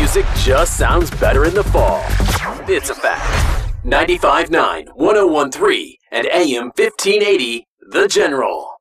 music just sounds better in the fall. It's a fact. 95.9, 101.3, and AM 1580, The General.